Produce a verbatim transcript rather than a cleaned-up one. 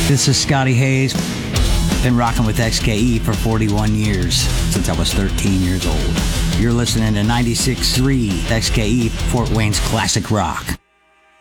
This is Scotty Hayes. Been rocking with X K E for forty-one years, since I was thirteen years old. You're listening to ninety-six point three X K E, Fort Wayne's classic rock.